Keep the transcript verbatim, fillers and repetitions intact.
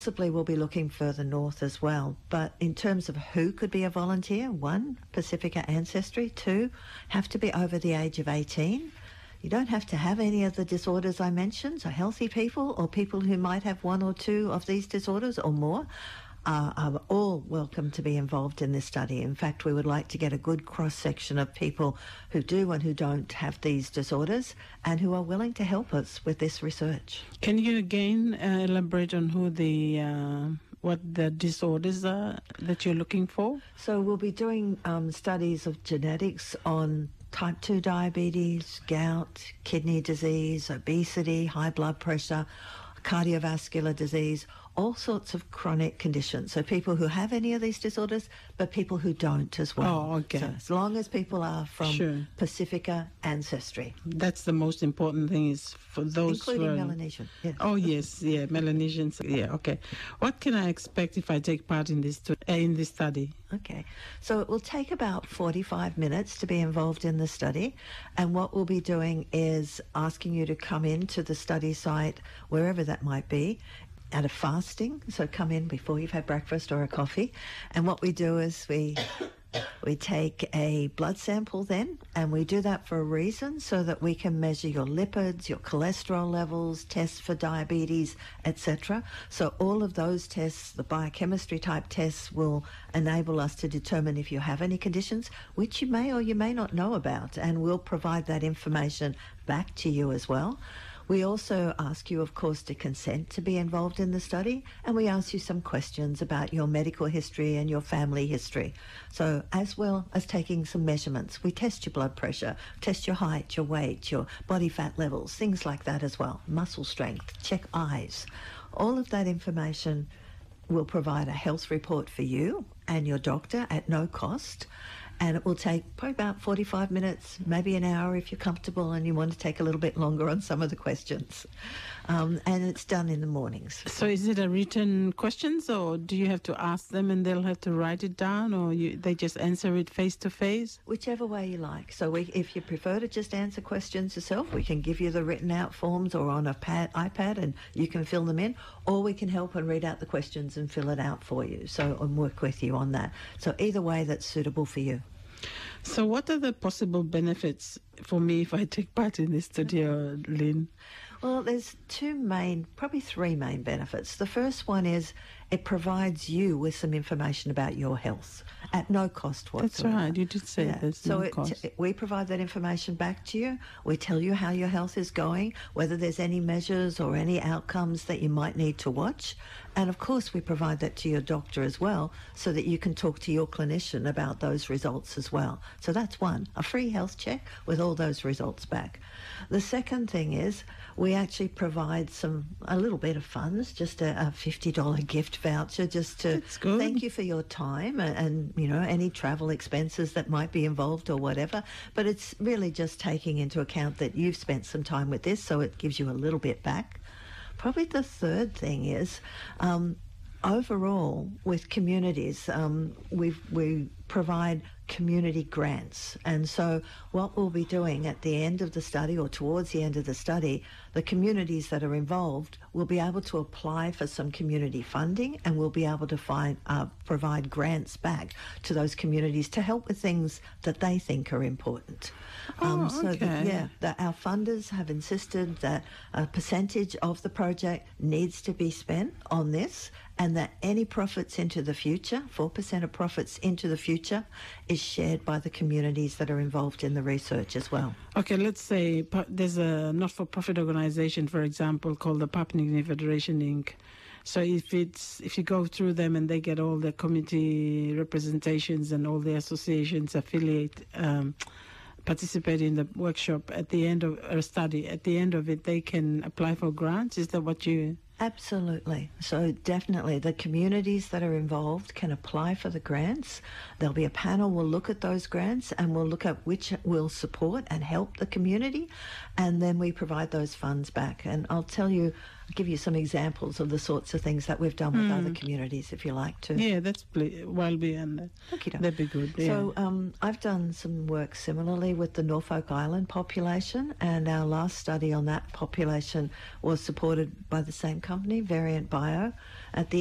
Possibly we'll be looking further north as well. But in terms of who could be a volunteer, one, Pacifica ancestry, two, have to be over the age of eighteen. You don't have to have any of the disorders I mentioned, so healthy people or people who might have one or two of these disorders or more are, are all welcome to be involved in this study. In fact, we would like to get a good cross-section of people who do and who don't have these disorders and who are willing to help us with this research. Can you again uh, elaborate on who the... Uh what the disorders are that you're looking for? So we'll be doing um, studies of genetics on type two diabetes, gout, kidney disease, obesity, high blood pressure, cardiovascular disease, all sorts of chronic conditions. So people who have any of these disorders, but people who don't as well. Oh, okay. So as long as people are from sure. Pacifica ancestry. That's the most important thing is for those including who are... Melanesian. Yes. Oh, yes, yeah, Melanesians. Yeah, okay. What can I expect if I take part in this to, uh, in this study? Okay, so it will take about forty-five minutes to be involved in the study, and what we'll be doing is asking you to come into the study site, wherever that might be, out of fasting, so come in before you've had breakfast or a coffee, and what we do is we we take a blood sample then, and we do that for a reason, so that we can measure your lipids, your cholesterol levels, tests for diabetes, et cetera. So all of those tests, the biochemistry type tests, will enable us to determine if you have any conditions, which you may or you may not know about, and we'll provide that information back to you as well. We also ask you, of course, to consent to be involved in the study, and we ask you some questions about your medical history and your family history. So as well as taking some measurements, we test your blood pressure, test your height, your weight, your body fat levels, things like that as well, muscle strength, check eyes. All of that information will provide a health report for you and your doctor at no cost. And it will take probably about forty-five minutes, maybe an hour if you're comfortable and you want to take a little bit longer on some of the questions. Um, and it's done in the mornings. So is it a written questions, or do you have to ask them and they'll have to write it down, or you, they just answer it face-to-face? Whichever way you like. So we, if you prefer to just answer questions yourself, we can give you the written out forms or on a pad, iPad and you can fill them in, or we can help and read out the questions and fill it out for you, so and work with you on that. So either way that's suitable for you. So what are the possible benefits for me if I take part in this study, Lynn? Well, there's two main, probably three main benefits. The first one is it provides you with some information about your health at no cost whatsoever. That's right, you did say yeah. there's so no it, cost. T- we provide that information back to you. We tell you how your health is going, whether there's any measures or any outcomes that you might need to watch. And of course, we provide that to your doctor as well, so that you can talk to your clinician about those results as well. So that's one, a free health check with all those results back. The second thing is we actually provide some a little bit of funds, just a, a fifty dollars gift voucher, just to thank you for your time and, and, you know, any travel expenses that might be involved or whatever. But it's really just taking into account that you've spent some time with this, so it gives you a little bit back. Probably the third thing is um, overall with communities, um, we we provide community grants. And so what we'll be doing at the end of the study or towards the end of the study, the communities that are involved will be able to apply for some community funding, and we'll be able to find uh, provide grants back to those communities to help with things that they think are important. Oh, um, so okay. that, yeah, that our funders have insisted that a percentage of the project needs to be spent on this, and that any profits into the future, four percent of profits into the future, is shared by the communities that are involved in the research as well. Okay, let's say there's a not-for-profit organization, for example, called the Papua New Guinea Federation, Incorporated. So if it's if you go through them and they get all the community representations and all the associations affiliate um, participate in the workshop at the end of a study, at the end of it, they can apply for grants. Is that what you... Absolutely. So definitely the communities that are involved can apply for the grants. There'll be a panel, we'll look at those grants and we'll look at which will support and help the community, and then we provide those funds back. And I'll tell you, I'll give you some examples of the sorts of things that we've done with mm. other communities if you like to. Yeah, that's pl- well beyond that. Okay, that'd be good. Yeah. So um, I've done some work similarly with the Norfolk Island population, and our last study on that population was supported by the same company, Variant Bio, at the